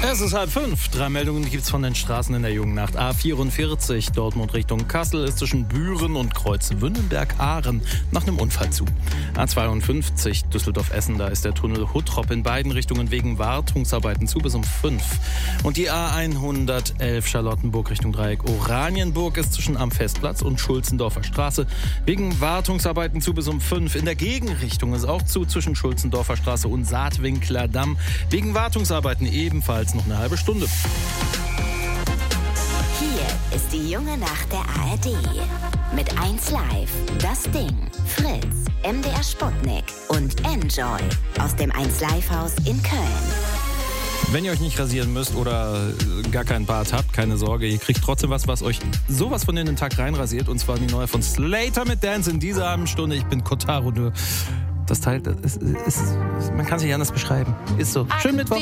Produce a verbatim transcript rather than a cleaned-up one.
Es ist halb fünf. Drei Meldungen gibt's von den Straßen in der jungen Nacht. A vierundvierzig, Dortmund Richtung Kassel, ist zwischen Büren und Kreuzwünnenberg-Ahren nach einem Unfall zu. A zweiundfünfzig, Düsseldorf-Essen, da ist der Tunnel Huttrop in beiden Richtungen wegen Wartungsarbeiten zu bis um fünf. Und die A hundertelf, Charlottenburg Richtung Dreieck Oranienburg, ist zwischen am Festplatz und Schulzendorfer Straße wegen Wartungsarbeiten zu bis um fünf. In der Gegenrichtung ist auch zu zwischen Schulzendorfer Straße und Saatwinkler Damm wegen Wartungsarbeiten ebenfalls noch eine halbe Stunde. Hier ist die junge Nacht der A R D. Mit eins Live, Das Ding, Fritz, M D R Sputnik und Enjoy aus dem eins Live Haus in Köln. Wenn ihr euch nicht rasieren müsst oder gar keinen Bart habt, keine Sorge, ihr kriegt trotzdem was, was euch sowas von in den Tag reinrasiert. Und zwar die neue von Slater mit Dance in dieser Abendstunde. Ich bin Kotaro. Das Teil, das ist, ist, man kann es nicht anders beschreiben. Ist so. Schönen Mittwoch.